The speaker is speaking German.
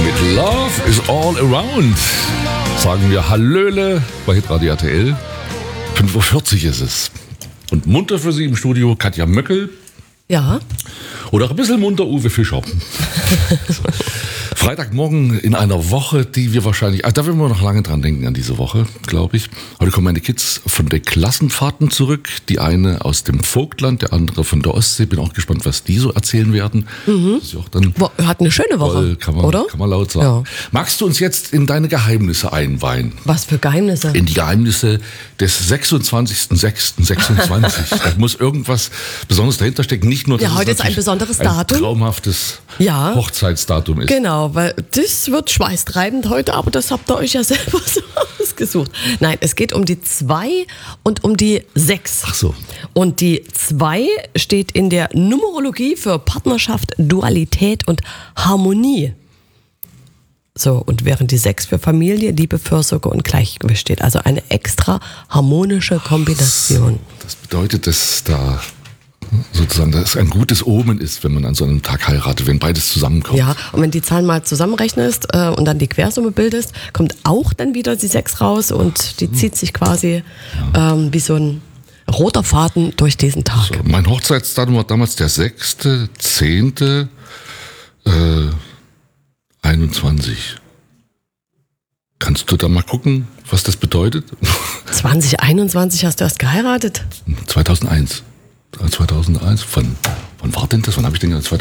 Mit Love is all around sagen wir Hallöle bei Hitradio RTL. 5:40 Uhr ist es. Und munter für Sie im Studio Katja Möckel. Ja. Oder auch ein bisschen munter Uwe Fischer. So. Freitagmorgen in einer Woche, die wir wahrscheinlich, da werden wir noch lange dran denken an diese Woche, glaube ich. Heute kommen meine Kids von den Klassenfahrten zurück. Die eine aus dem Vogtland, der andere von der Ostsee. Bin auch gespannt, was die so erzählen werden. Das ist auch dann Hat eine schöne Woche, toll, kann man laut sagen. Ja. Magst du uns jetzt in deine Geheimnisse einweihen? Was für Geheimnisse? In die Geheimnisse des 26.06.26. Da muss irgendwas Besonderes dahinter stecken. Nicht nur, dass heute ist ein besonderes Datum. Ein traumhaftes Hochzeitsdatum ist. Genau, weil das wird schweißtreibend heute, aber das habt ihr euch ja selber so ausgesucht. Nein, es geht um die 2 und um die 6. Ach so. Und die 2 steht in der Numerologie für Partnerschaft, Dualität und Harmonie. So, und während die 6 für Familie, Liebe, Fürsorge und Gleichgewicht steht. Also eine extra harmonische Kombination. Das bedeutet, dass da sozusagen das ein gutes Omen ist, wenn man an so einem Tag heiratet, wenn beides zusammenkommt. Ja, und wenn die Zahlen mal zusammenrechnest und dann die Quersumme bildest, kommt auch dann wieder die 6 raus und die zieht sich quasi wie so ein roter Faden durch diesen Tag. So, mein Hochzeitsdatum war damals der 6.10.21. Kannst du da mal gucken, was das bedeutet? 2021 hast du erst geheiratet? 2001. 2001. Wann war denn das? Wann habe ich denn 2001